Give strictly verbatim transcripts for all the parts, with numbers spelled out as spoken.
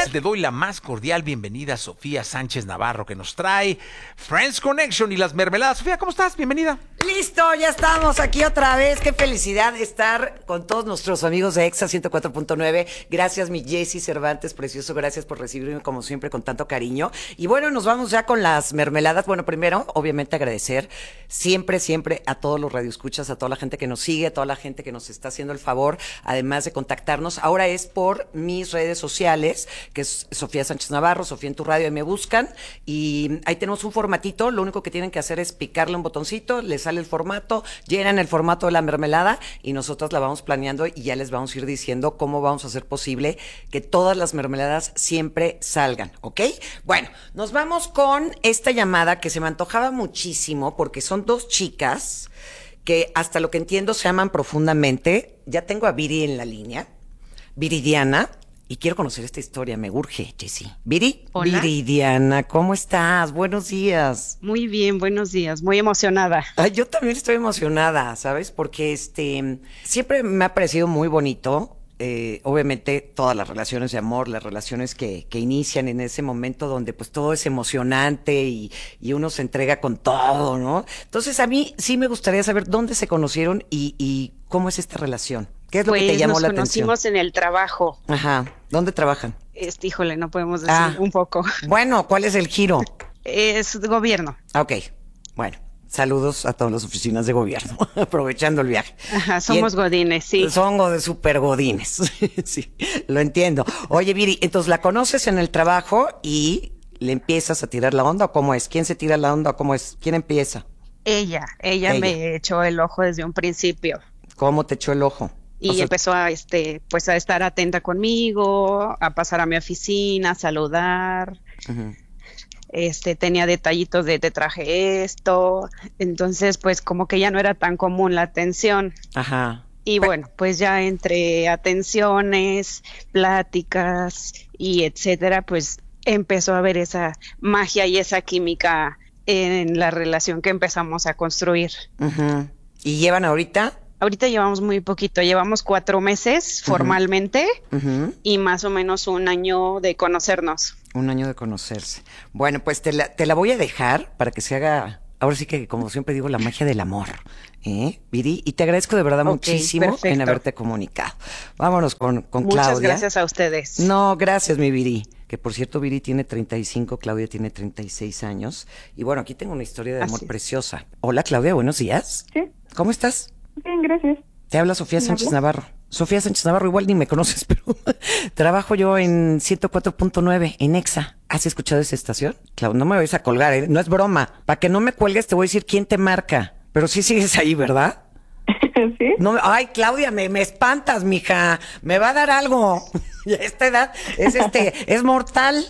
Le doy la más cordial bienvenida a Sofía Sánchez Navarro, que nos trae Friends Connection y las mermeladas. Sofía, ¿cómo estás? Bienvenida. Listo, ya estamos aquí otra vez. Qué felicidad estar con todos nuestros amigos de Exa ciento cuatro punto nueve. Gracias, mi Jessy Cervantes, precioso. Gracias por recibirme como siempre con tanto cariño. Y bueno, nos vamos ya con las mermeladas. Bueno, primero, obviamente agradecer siempre, siempre a todos los radioescuchas, a toda la gente que nos sigue, a toda la gente que nos está haciendo el favor, además de contactarnos. Ahora es por mis redes sociales, que es Sofía Sánchez Navarro, Sofía en tu radio, y me buscan. Y ahí tenemos un formatito. Lo único que tienen que hacer es picarle un botoncito, les sale el formato, llenan el formato de la mermelada y nosotros la vamos planeando y ya les vamos a ir diciendo cómo vamos a hacer posible que todas las mermeladas siempre salgan, ¿ok? Bueno, nos vamos con esta llamada que se me antojaba muchísimo porque son dos chicas que hasta lo que entiendo se aman profundamente. Ya tengo a Viri en la línea, Viridiana. Y quiero conocer esta historia, me urge, Jessy. ¿Viri? Hola. Viridiana, ¿cómo estás? Buenos días. Muy bien, buenos días, muy emocionada. Ay, yo también estoy emocionada, ¿sabes? Porque este siempre me ha parecido muy bonito, eh, obviamente todas las relaciones de amor, las relaciones que, que inician en ese momento donde pues todo es emocionante y, y uno se entrega con todo, ¿no? Entonces a mí sí me gustaría saber dónde se conocieron y, y cómo es esta relación. ¿Qué es lo pues que te llamó la atención? Nos conocimos en el trabajo. Ajá. ¿Dónde trabajan? Este, híjole, no podemos decir Ah, un poco. Bueno, ¿cuál es el giro? Es gobierno. Ok, bueno, saludos a todas las oficinas de gobierno, aprovechando el viaje. Ajá, somos en, godines, sí. Son de super godines, sí, lo entiendo. Oye, Viri, entonces la conoces en el trabajo y le empiezas a tirar la onda, ¿o cómo es? ¿Quién se tira la onda, o cómo es? ¿Quién empieza? Ella, ella, Ella. me echó el ojo desde un principio. ¿Cómo te echó el ojo? Y O sea, empezó a, este, pues a estar atenta conmigo, a pasar a mi oficina, a saludar. uh-huh. Este, tenía detallitos de te traje esto. Entonces, pues como que ya no era tan común la atención. Ajá. Y Pe- bueno, pues ya entre atenciones, pláticas y etcétera, pues empezó a haber esa magia y esa química en la relación que empezamos a construir. Uh-huh. ¿Y llevan ahorita? Ahorita llevamos muy poquito, llevamos cuatro meses Ujú. formalmente Uh-huh. y más o menos un año de conocernos. Un año de conocerse. Bueno, pues te la, te la voy a dejar para que se haga, ahora sí que como siempre digo, la magia del amor, ¿eh, Viri? Y te agradezco de verdad Ok, muchísimo perfecto. en haberte comunicado. Vámonos con, con Muchas Claudia. gracias a ustedes. No, gracias, mi Viri. Que por cierto, Viri tiene treinta y cinco, Claudia tiene treinta y seis años. Y bueno, aquí tengo una historia de amor Así es. preciosa. Hola, Claudia, buenos días. Sí, ¿Cómo estás? bien, gracias. Te habla Sofía ¿Me Sánchez hablas? Navarro. Sofía Sánchez Navarro, igual ni me conoces, pero trabajo yo en ciento cuatro punto nueve, en Exa. ¿Has escuchado esa estación? Claudia, no me vayas a colgar, ¿eh? No es broma. Para que no me cuelgues te voy a decir quién te marca. Pero sí sigues ahí, ¿verdad? ¿Sí? No, me- ay, Claudia, me, me espantas, mija. Me va a dar algo. Y a esta edad es este, es mortal.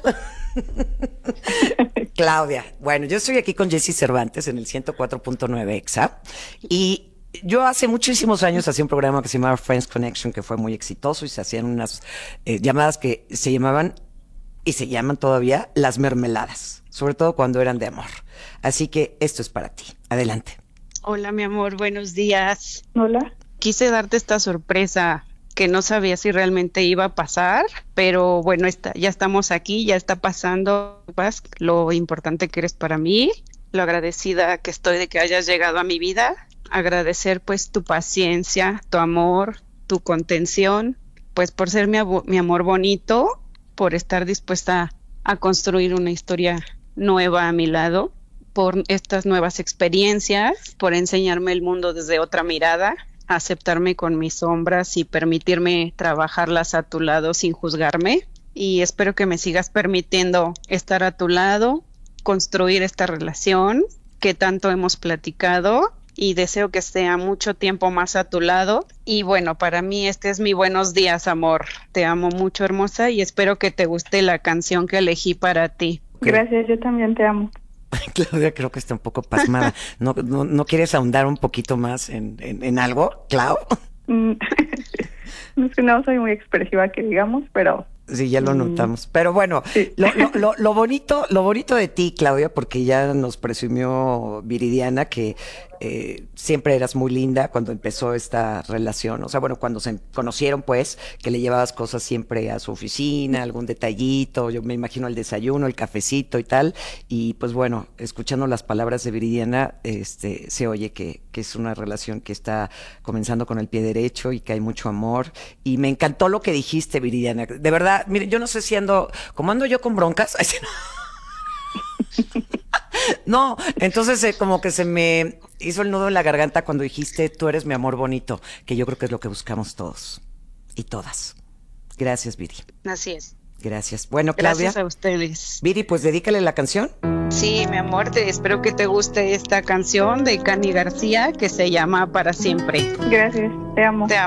Claudia, bueno, yo estoy aquí con Jessy Cervantes en el ciento cuatro punto nueve Exa. Y yo hace muchísimos años hacía un programa que se llamaba Friends Connection, que fue muy exitoso, y se hacían unas eh, llamadas que se llamaban, y se llaman todavía, las mermeladas, sobre todo cuando eran de amor. Así que esto es para ti. Adelante. Hola, mi amor, buenos días. Hola. Quise darte esta sorpresa que no sabía si realmente iba a pasar, pero bueno, está, ya estamos aquí, ya está pasando. Vas, lo importante que eres para mí, lo agradecida que estoy de que hayas llegado a mi vida. Agradecer pues tu paciencia, tu amor, tu contención, pues por ser mi, abo- mi amor bonito, por estar dispuesta a construir una historia nueva a mi lado, por estas nuevas experiencias, por enseñarme el mundo desde otra mirada, aceptarme con mis sombras y permitirme trabajarlas a tu lado sin juzgarme. Y espero que me sigas permitiendo estar a tu lado, construir esta relación que tanto hemos platicado, y deseo que sea mucho tiempo más a tu lado. Y bueno, para mí este es mi buenos días, amor. Te amo mucho, hermosa, y espero que te guste la canción que elegí para ti. Ok. Gracias, yo también te amo. Claudia creo que está un poco pasmada. ¿No, no, no quieres ahondar un poquito más en, en, en algo, Clau? Mm, no es que no soy muy expresiva que digamos, pero Sí, ya lo Mm. notamos. Pero bueno, Sí. lo, lo, lo, lo bonito, lo bonito de ti, Claudia, porque ya nos presumió Viridiana que, eh, siempre eras muy linda cuando empezó esta relación. O sea, bueno, cuando se conocieron, pues, que le llevabas cosas siempre a su oficina, algún detallito, yo me imagino el desayuno, el cafecito y tal. Y pues bueno, escuchando las palabras de Viridiana, este, se oye que, que es una relación que está comenzando con el pie derecho y que hay mucho amor. Y me encantó lo que dijiste, Viridiana. De verdad, mire, yo no sé si ando, como ando yo con broncas. Ay, sí, no. No, entonces eh, como que se me hizo el nudo en la garganta cuando dijiste, tú eres mi amor bonito, que yo creo que es lo que buscamos todos y todas. Gracias, Viri. Así es. Gracias. Bueno, Claudia. Gracias a ustedes. Viri, pues dedícale la canción. Sí, mi amor, te, espero que te guste esta canción de Cani García que se llama Para Siempre. Gracias, te amo. Te amo.